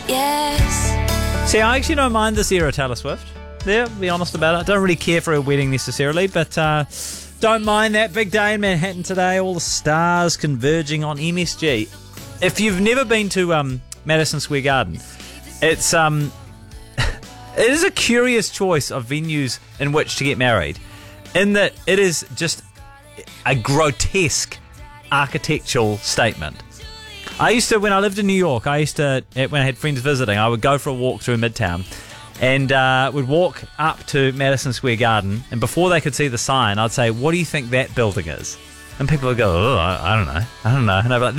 Yes. See, I actually don't mind this era, Taylor Swift. There, be honest about it. I don't really care for her wedding necessarily, but don't mind that. Big day in Manhattan today. All the stars converging on MSG. If you've never been to Madison Square Garden, it's it is a curious choice of venues in which to get married, in that it is just a grotesque architectural statement. I used to, when I lived in New York, when I had friends visiting, I would go for a walk through Midtown and would walk up to Madison Square Garden, and before they could see the sign, I'd say, "What do you think that building is?" And people would go, "Oh, I don't know." And I'd be like,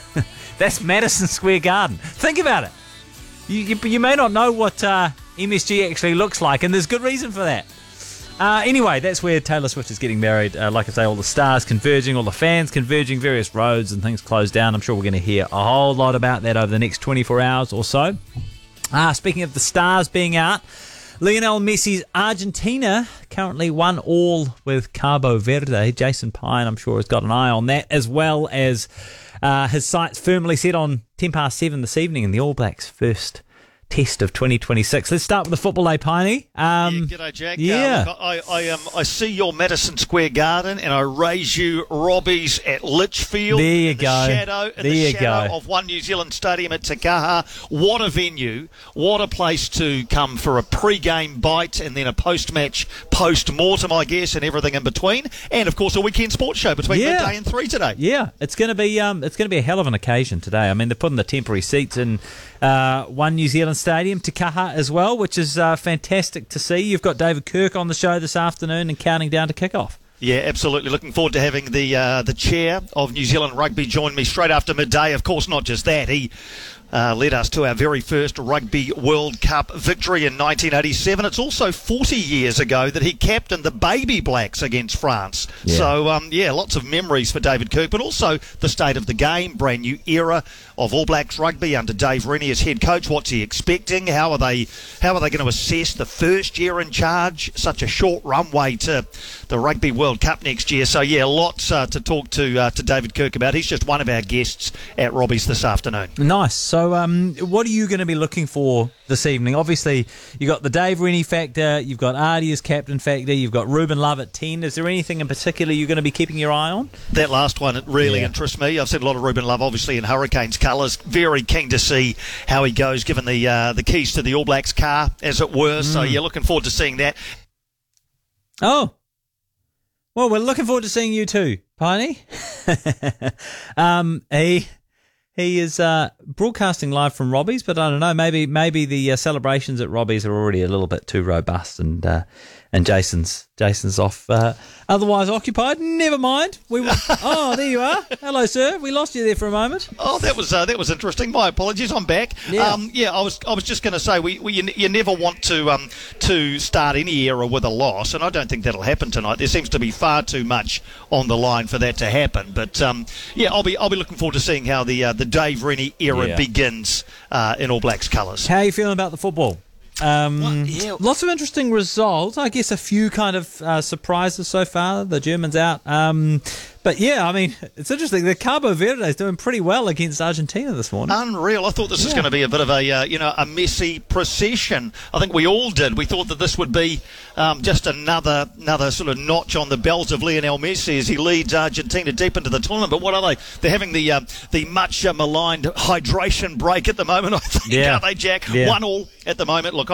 that's Madison Square Garden. Think about it. You may not know what MSG actually looks like, and there's good reason for that. Anyway, that's where Taylor Swift is getting married. Like I say, all the stars converging, all the fans converging, various roads and things closed down. I'm sure we're going to hear a whole lot about that over the next 24 hours or so. Speaking of the stars being out, Lionel Messi's Argentina currently 1-1 with Cabo Verde. Jason Pine, I'm sure, has got an eye on that, as well as his sights firmly set on 7:10 this evening in the All Blacks' first test of 2026. Let's start with the football, Piney. G'day, Jack. Yeah. Look, I see your Madison Square Garden, and I raise you Robbie's at Litchfield. There you go. There you go. Of One New Zealand Stadium at Te Kaha. What a venue. What a place to come for a pre-game bite and then a post-match post-mortem, I guess, and everything in between. And, of course, a weekend sports show between midday and 3 today. Yeah, it's going to be a hell of an occasion today. I mean, they're putting the temporary seats in One New Zealand Stadium, Te Kaha as well, which is fantastic to see. You've got David Kirk on the show this afternoon and counting down to kick-off. Yeah, absolutely. Looking forward to having the chair of New Zealand Rugby join me straight after midday. Of course, not just that. He led us to our very first Rugby World Cup victory in 1987. It's also 40 years ago that he captained the Baby Blacks against France. Yeah. So, lots of memories for David Kirk, but also the state of the game, brand new era of All Blacks rugby under Dave Rennie as head coach. What's he expecting? How are they going to assess the first year in charge? Such a short runway to the Rugby World Cup next year. So, yeah, lots to talk to David Kirk about. He's just one of our guests at Robbie's this afternoon. Nice. So, what are you going to be looking for this evening? Obviously, you've got the Dave Rennie factor, you've got Ardie as captain factor, you've got Ruben Love at 10. Is there anything in particular you're going to be keeping your eye on? That last one, it really interests me. I've seen a lot of Ruben Love, obviously, in Hurricanes colours. Very keen to see how he goes, given the keys to the All Blacks car, as it were. So, yeah, looking forward to seeing that. Oh. Well, we're looking forward to seeing you too, Piney. He is broadcasting live from Robbie's, but I don't know. Maybe the celebrations at Robbie's are already a little bit too robust, and Jason's off. Otherwise occupied. Never mind. Oh, there you are. Hello, sir. We lost you there for a moment. Oh, that was interesting. My apologies. I'm back. Yeah. I was just going to say you never want to start any era with a loss, and I don't think that'll happen tonight. There seems to be far too much on the line for that to happen. But I'll be looking forward to seeing how the Dave Rennie era begins in All Blacks colours. How are you feeling about the football? Lots of interesting results. I guess a few kind of surprises so far. The Germans out. But yeah, I mean, it's interesting. The Cabo Verde is doing pretty well against Argentina this morning. Unreal. I thought this was going to be a bit of a messy procession. I think we all did. We thought that this would be just another sort of notch on the belt of Lionel Messi as he leads Argentina deep into the tournament. But what are they? They're having the much maligned hydration break at the moment, I think, aren't they, Jack? Yeah. 1-1 at the moment. Look,